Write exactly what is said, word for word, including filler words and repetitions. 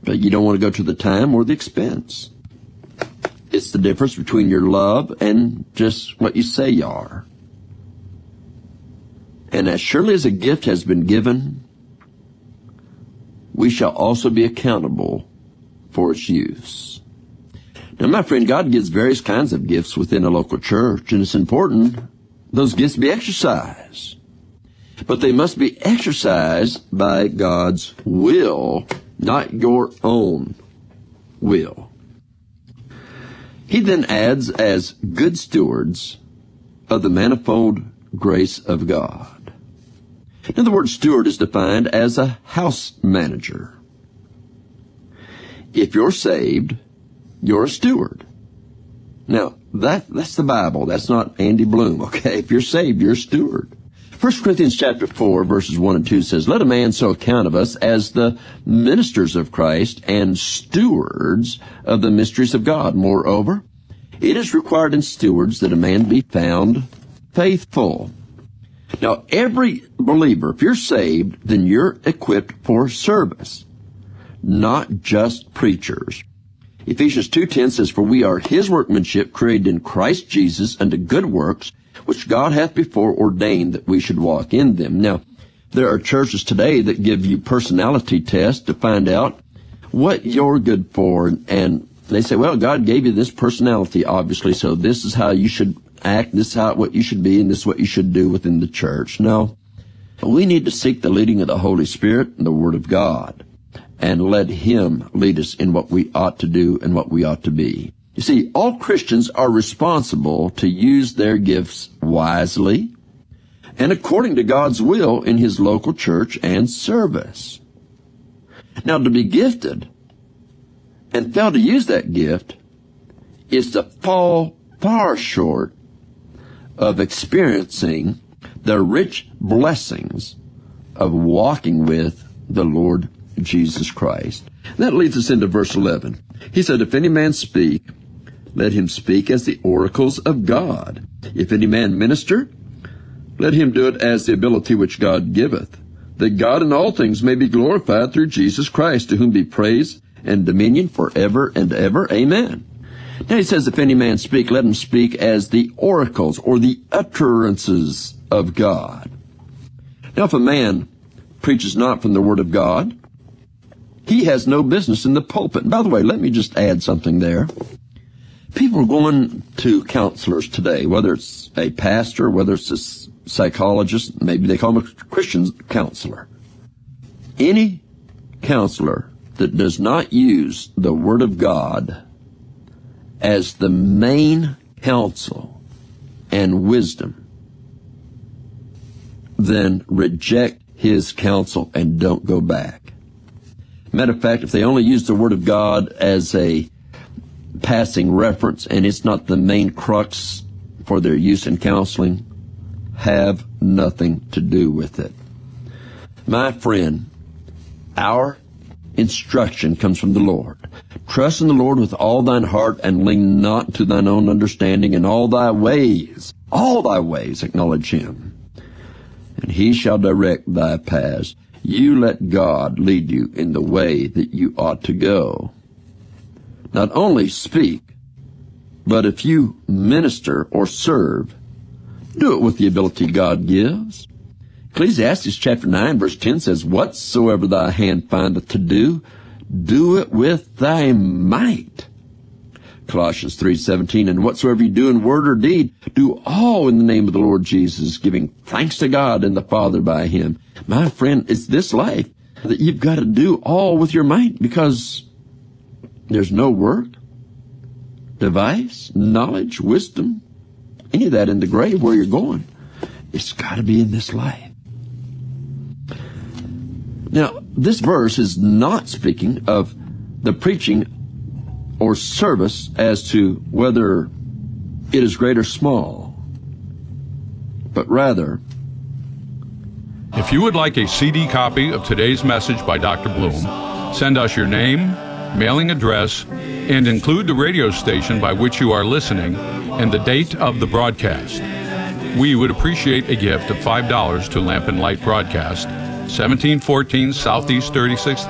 but you don't want to go to the time or the expense. It's the difference between your love and just what you say you are. And as surely as a gift has been given, we shall also be accountable for its use. Now, my friend, God gives various kinds of gifts within a local church, and it's important those gifts be exercised. But they must be exercised by God's will, not your own will. He then adds, as good stewards of the manifold grace of God. Now, the word steward is defined as a house manager. If you're saved, you're a steward. Now, that, that's the Bible. That's not Andy Bloom, okay? If you're saved, you're a steward. First Corinthians chapter four, verses one and two says, "Let a man so account of us as the ministers of Christ and stewards of the mysteries of God. Moreover, it is required in stewards that a man be found faithful." Now, every believer, if you're saved, then you're equipped for service, not just preachers. Ephesians two ten says, "For we are his workmanship, created in Christ Jesus unto good works, which God hath before ordained that we should walk in them." Now, there are churches today that give you personality tests to find out what you're good for. And they say, well, God gave you this personality, obviously, so this is how you should act, this is how, what you should be, and this is what you should do within the church. No, we need to seek the leading of the Holy Spirit and the Word of God, and let Him lead us in what we ought to do and what we ought to be. You see, all Christians are responsible to use their gifts wisely and according to God's will in His local church and service. Now, to be gifted and fail to use that gift is to fall far short of experiencing the rich blessings of walking with the Lord Jesus Christ. And that leads us into verse eleven. He said, "If any man speak, let him speak as the oracles of God. If any man minister, let him do it as the ability which God giveth, that God in all things may be glorified through Jesus Christ, to whom be praise and dominion forever and ever. Amen." Now he says, if any man speak, let him speak as the oracles or the utterances of God. Now, if a man preaches not from the Word of God, he has no business in the pulpit. And by the way, let me just add something there. People are going to counselors today, whether it's a pastor, whether it's a psychologist, maybe they call him a Christian counselor. Any counselor that does not use the Word of God as the main counsel and wisdom, then reject his counsel and don't go back. Matter of fact, if they only use the Word of God as a passing reference and it's not the main crux for their use in counseling, have nothing to do with it. My friend, our instruction comes from the Lord. Trust in the Lord with all thine heart, and lean not to thine own understanding. In all thy ways, all thy ways acknowledge Him, and He shall direct thy paths. You let God lead you in the way that you ought to go. Not only speak, but if you minister or serve, do it with the ability God gives. Ecclesiastes chapter nine verse ten says, "Whatsoever thy hand findeth to do, do it with thy might." Colossians three seventeen, "And whatsoever you do in word or deed, do all in the name of the Lord Jesus, giving thanks to God and the Father by Him." My friend, it's this life that you've got to do all with your might, because there's no work, device, knowledge, wisdom, any of that in the grave where you're going. It's got to be in this life. Now, this verse is not speaking of the preaching or service as to whether it is great or small, but rather, if you would like a C D copy of today's message by Doctor Bloom, send us your name, mailing address, and include the radio station by which you are listening and the date of the broadcast. We would appreciate a gift of five dollars to Lamp and Light Broadcast, seventeen fourteen Southeast thirty-sixth